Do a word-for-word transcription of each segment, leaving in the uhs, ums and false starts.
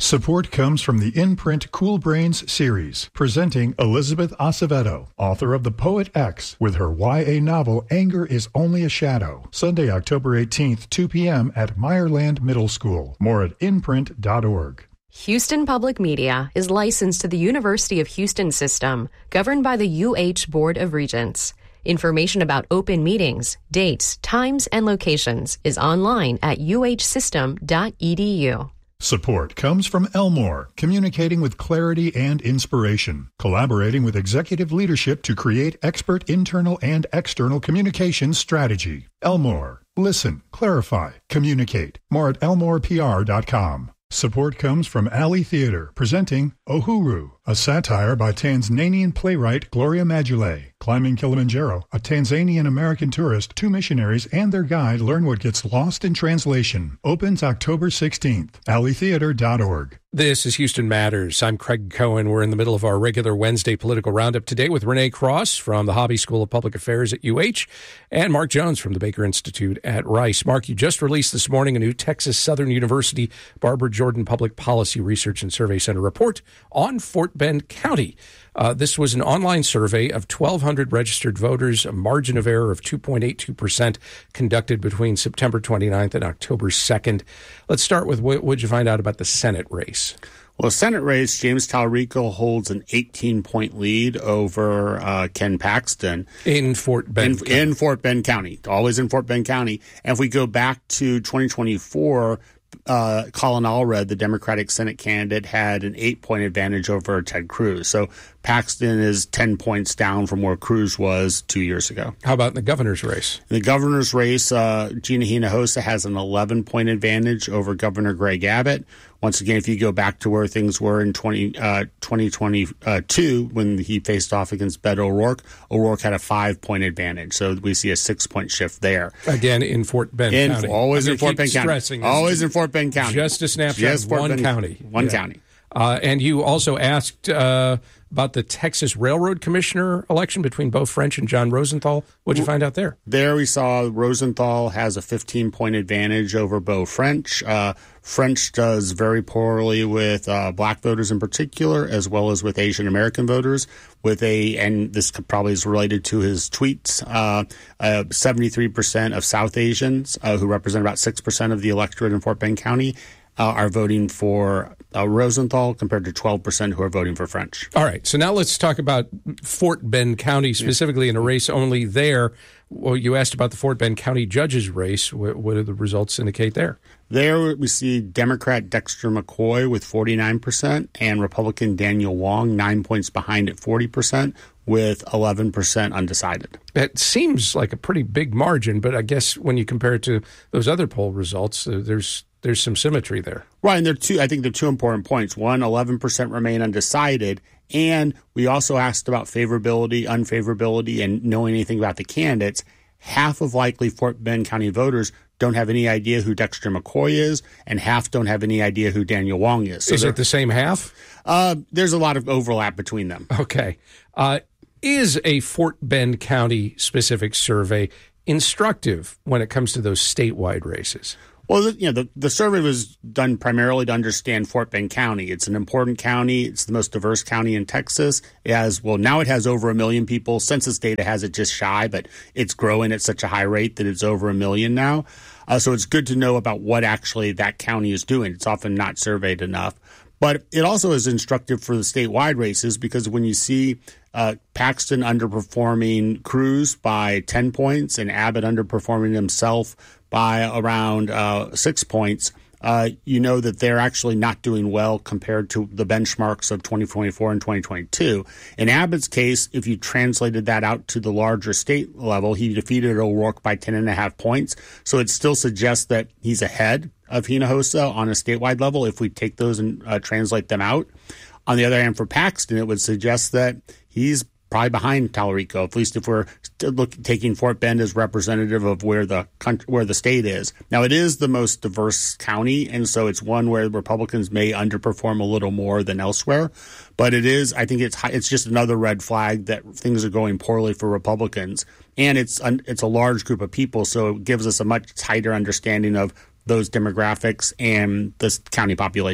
Support comes from the Imprint Cool Brains series, presenting Elizabeth Acevedo, author of The Poet X, with her Y A novel Anger is Only a Shadow. Sunday, October eighteenth, two p.m. at Meyerland Middle School. More at imprint dot org. Houston Public Media is licensed to the University of Houston System, governed by the U H Board of Regents. Information about open meetings, dates, times, and locations is online at u h system dot e d u. Support comes from Elmore, communicating with clarity and inspiration, collaborating with executive leadership to create expert internal and external communication strategy. Elmore, listen, clarify, communicate. More at elmore p r dot com. Support comes from Alley Theater, presenting Uhuru, a satire by Tanzanian playwright Gloria Maduele. Climbing Kilimanjaro, a Tanzanian-American tourist, two missionaries, and their guide learn what gets lost in translation. Opens October sixteenth. alley theater dot org. This is Houston Matters. I'm Craig Cohen. We're in the middle of our regular Wednesday political roundup today with Renee Cross from the Hobby School of Public Affairs at U H and Mark Jones from the Baker Institute at Rice. Mark, you just released this morning a new Texas Southern University Barbara Jordan Public Policy Research and Survey Center report on Fort Bend County. Uh, this was an online survey of twelve hundred registered voters, a margin of error of two point eight two percent, conducted between September twenty-ninth and October second. Let's start with what did you find out about the Senate race? Well, Senate race, James Talarico holds an eighteen-point lead over uh, Ken Paxton. In Fort Bend in, County. In Fort Bend County, always in Fort Bend County. And if we go back to twenty twenty-four, Uh, Colin Allred, the Democratic Senate candidate, had an eight-point advantage over Ted Cruz. So Paxton is ten points down from where Cruz was two years ago. How about in the governor's race? In the governor's race, uh, Gina Hinojosa has an eleven-point advantage over Governor Greg Abbott. Once again, if you go back to where things were in twenty, uh, twenty twenty-two when he faced off against Beto O'Rourke, O'Rourke had a five-point advantage. So we see a six-point shift there. Again, in Fort Bend in, County. Always in Fort Bend County. Always in Fort Bend County. Just a snapshot Just of Fort one Bend, county. One yeah. county. Uh, and you also asked uh, about the Texas Railroad Commissioner election between Beau French and John Rosenthal. What did you find out there? There we saw Rosenthal has a fifteen-point advantage over Beau French. Uh, French does very poorly with uh, black voters in particular, as well as with Asian American voters. With a, and this probably is related to his tweets, uh, uh, seventy-three percent of South Asians, uh, who represent about six percent of the electorate in Fort Bend County, uh, are voting for uh, Rosenthal compared to twelve percent who are voting for French. All right. So now let's talk about Fort Bend County, specifically in a race only there. Well, you asked about the Fort Bend County judges race. What, what do the results indicate there? There we see Democrat Dexter McCoy with forty-nine percent and Republican Daniel Wong nine points behind at forty percent with eleven percent undecided. It seems like a pretty big margin, but I guess when you compare it to those other poll results, uh, there's there's some symmetry there. Right, and there are two, I think there are two important points. One, eleven percent remain undecided, and we also asked about favorability, unfavorability, and knowing anything about the candidates. Half of likely Fort Bend County voters don't have any idea who Dexter McCoy is, and half don't have any idea who Daniel Wong is. So is it the same half? Uh, there's a lot of overlap between them. Okay. Uh, is a Fort Bend County specific survey instructive when it comes to those statewide races? Well, you know, the, the survey was done primarily to understand Fort Bend County. It's an important county. It's the most diverse county in Texas. It has, well, now it has over a million people. Census data has it just shy, but it's growing at such a high rate that it's over a million now. Uh, so it's good to know about what actually that county is doing. It's often not surveyed enough. But it also is instructive for the statewide races because when you see uh, Paxton underperforming Cruz by ten points and Abbott underperforming himself by around uh, six points, uh, you know that they're actually not doing well compared to the benchmarks of twenty twenty-four and twenty twenty-two. In Abbott's case, if you translated that out to the larger state level, he defeated O'Rourke by ten and a half points. So it still suggests that he's ahead of Hinojosa on a statewide level if we take those and uh, translate them out. On the other hand, for Paxton, it would suggest that he's probably behind Talarico, at least if we're look, taking Fort Bend as representative of where the country, where the state is. Now, it is the most diverse county, and so it's one where Republicans may underperform a little more than elsewhere. But it is, I think it's it's just another red flag that things are going poorly for Republicans. And it's it's a large group of people, so it gives us a much tighter understanding of those demographics and the county population.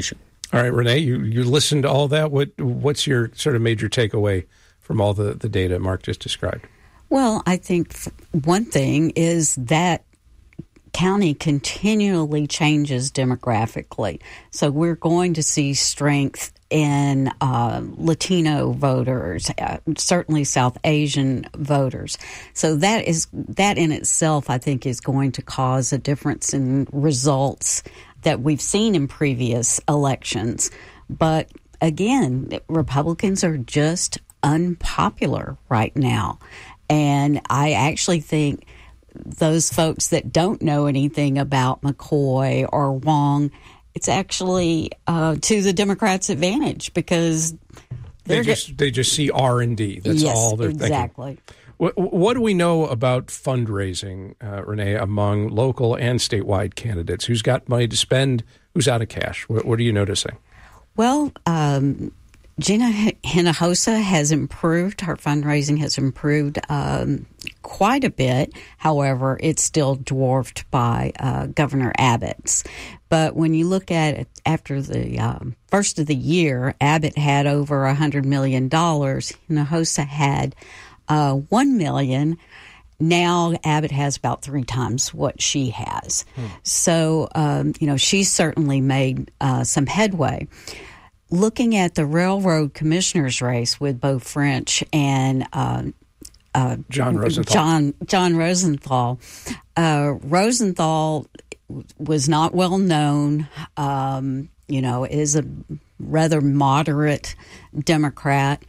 All right, Renee, you, you listened to all that. What What's your sort of major takeaway from all the, the data Mark just described? Well, I think one thing is that county continually changes demographically. So we're going to see strength in uh, Latino voters, uh, certainly South Asian voters. So that is that in itself, I think, is going to cause a difference in results that we've seen in previous elections. But again, Republicans are just unpopular right now. And I actually think those folks that don't know anything about McCoy or Wong, it's actually uh, to the Democrats' advantage because they just they just see R and D. That's yes, all they're exactly. thinking. What, what do we know about fundraising, uh, Renee, among local and statewide candidates? Who's got money to spend? Who's out of cash? What, what are you noticing? Well, um, Gina Hinojosa has improved. Her fundraising has improved um, quite a bit. However, it's still dwarfed by uh, Governor Abbott's. But when you look at it after the um, first of the year, Abbott had over one hundred million dollars. Hinojosa had uh, one million dollars. Now Abbott has about three times what she has. Hmm. So, um, you know, she's certainly made uh, some headway. Looking at the railroad commissioner's race with Beau French and uh, uh, John Rosenthal, John, John Rosenthal, uh, Rosenthal was not well known. Um, you know, is a rather moderate Democrat,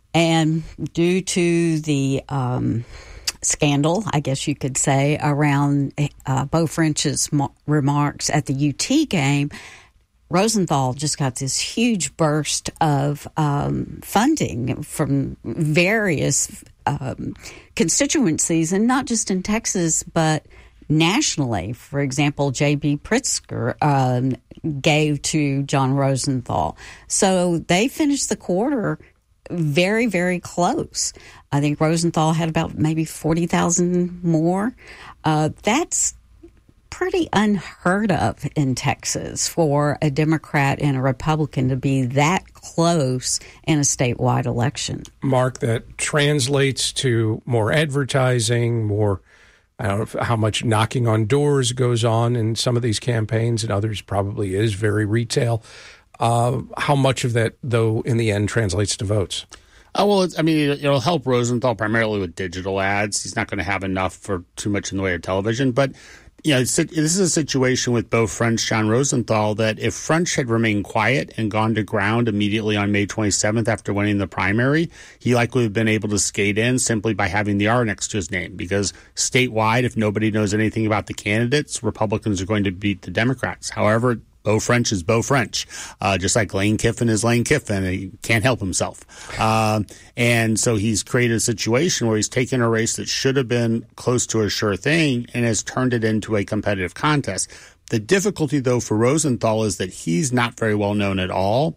and due to the um, scandal, I guess you could say, around uh, Beau French's mo- remarks at the U T game, Rosenthal just got this huge burst of um, funding from various um, constituencies, and not just in Texas, but nationally. For example, J B Pritzker um, gave to John Rosenthal. So they finished the quarter very, very close. I think Rosenthal had about maybe forty thousand more. Uh, that's pretty unheard of in Texas for a Democrat and a Republican to be that close in a statewide election. Mark, that translates to more advertising, more, I don't know how much knocking on doors goes on in some of these campaigns, and others probably is very retail. Uh, how much of that, though, in the end translates to votes? Oh, well, it's, I mean, it'll help Rosenthal primarily with digital ads. He's not going to have enough for too much in the way of television, but you know, this is a situation with Beau French, John Rosenthal, that if French had remained quiet and gone to ground immediately on May twenty-seventh after winning the primary, he likely would have been able to skate in simply by having the R next to his name. Because statewide, if nobody knows anything about the candidates, Republicans are going to beat the Democrats. However, Beau French is Beau French, uh, just like Lane Kiffin is Lane Kiffin. He can't help himself. Uh, and so he's created a situation where he's taken a race that should have been close to a sure thing and has turned it into a competitive contest. The difficulty, though, for Rosenthal is that he's not very well known at all.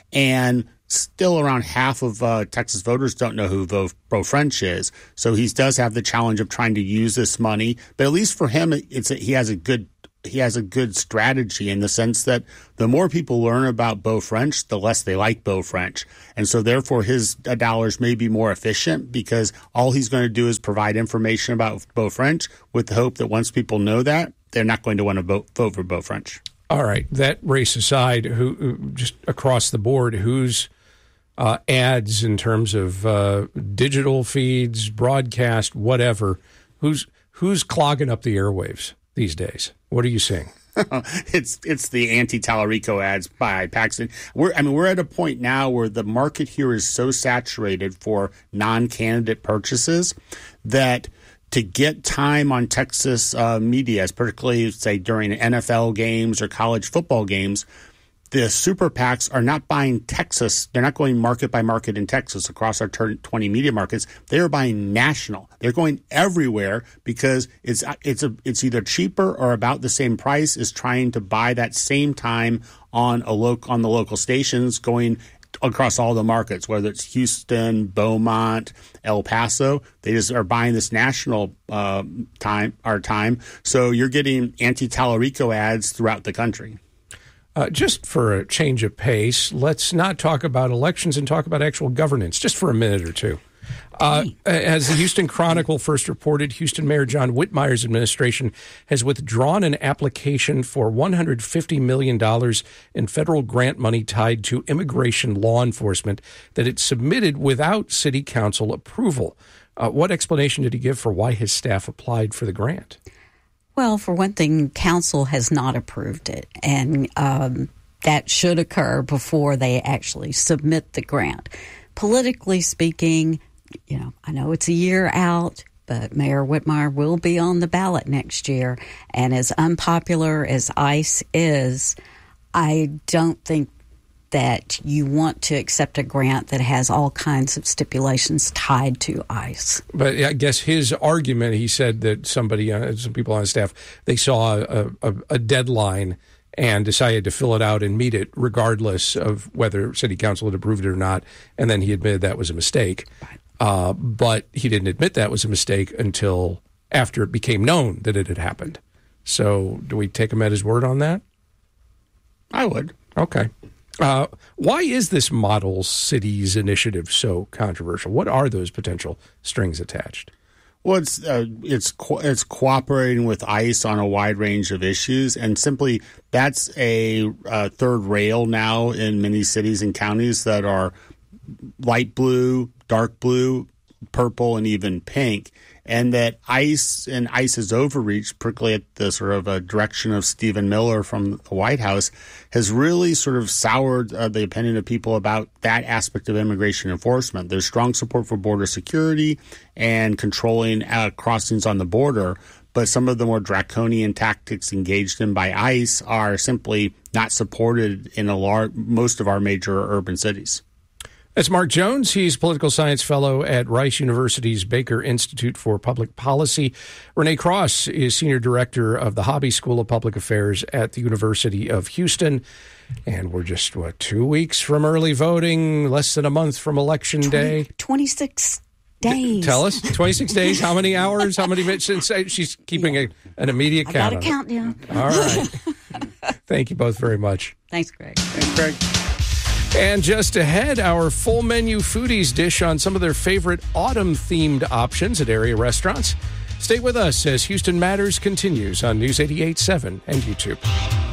And still around half of uh, Texas voters don't know who Beau, Beau French is. So he does have the challenge of trying to use this money. But at least for him, it's a, he has a good He has a good strategy in the sense that the more people learn about Beau French, the less they like Beau French. And so therefore his dollars may be more efficient because all he's going to do is provide information about Beau French with the hope that once people know that, they're not going to want to vote, vote for Beau French. All right. That race aside, who just across the board, whose uh, ads in terms of uh, digital feeds, broadcast, whatever, who's who's clogging up the airwaves these days? What are you seeing? it's it's the anti-Tallarico ads by Paxton. We're I mean we're at a point now where the market here is so saturated for non-candidate purchases that to get time on Texas uh, media, particularly say during N F L games or college football games, the super PACs are not buying Texas. They're not going market by market in Texas across our twenty media markets. They're buying national. They're going everywhere because it's it's a it's either cheaper or about the same price as trying to buy that same time on a loc on the local stations going across all the markets, whether it's Houston, Beaumont, El Paso. They just are buying this national uh, time our time. So you're getting anti-Tallarico ads throughout the country. Uh, just for a change of pace, let's not talk about elections and talk about actual governance, just for a minute or two. Uh, as the Houston Chronicle first reported, Houston Mayor John Whitmire's administration has withdrawn an application for one hundred fifty million dollars in federal grant money tied to immigration law enforcement that it submitted without city council approval. Uh, what explanation did he give for why his staff applied for the grant? Well, for one thing, council has not approved it, and um, that should occur before they actually submit the grant. Politically speaking, you know, I know it's a year out, but Mayor Whitmire will be on the ballot next year, and as unpopular as ICE is, I don't think that you want to accept a grant that has all kinds of stipulations tied to ICE. But I guess his argument, he said that somebody, uh, some people on his staff, they saw a, a, a deadline and decided to fill it out and meet it regardless of whether city council had approved it or not. And then he admitted that was a mistake. Uh, but he didn't admit that was a mistake until after it became known that it had happened. So do we take him at his word on that? I would. Okay. Uh, why is this model cities initiative so controversial? What are those potential strings attached? Well, it's uh, it's co- it's cooperating with ICE on a wide range of issues, and simply that's a uh, third rail now in many cities and counties that are light blue, dark blue, purple, and even pink. And that ICE and ICE's overreach, particularly at the sort of a direction of Stephen Miller from the White House, has really sort of soured uh, the opinion of people about that aspect of immigration enforcement. There's strong support for border security and controlling uh, crossings on the border, but some of the more draconian tactics engaged in by ICE are simply not supported in a large, most of our major urban cities. That's Mark Jones. He's political science fellow at Rice University's Baker Institute for Public Policy. Renee Cross is senior director of the Hobby School of Public Affairs at the University of Houston. And we're just, what, two weeks from early voting, less than a month from Election Day. twenty-six days. Tell us, twenty-six days, how many hours, how many minutes? Since she's keeping a, an immediate count. I got a countdown. All right. Thank you both very much. Thanks, Greg. Thanks, Greg. And just ahead, our full menu foodies dish on some of their favorite autumn-themed options at area restaurants. Stay with us as Houston Matters continues on News eighty-eight point seven and YouTube.